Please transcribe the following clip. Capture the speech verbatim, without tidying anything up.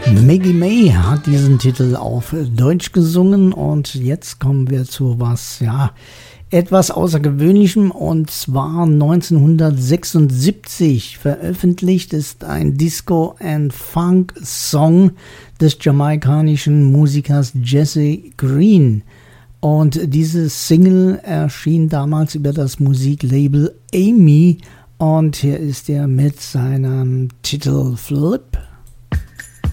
Maggie May hat diesen Titel auf Deutsch gesungen und jetzt kommen wir zu was, ja, etwas Außergewöhnlichem, und zwar neunzehnhundertsechsundsiebzig veröffentlicht ist ein Disco- and Funk-Song des jamaikanischen Musikers Jesse Green. Und diese Single erschien damals über das Musiklabel Amy, und hier ist er mit seinem Titel Flip.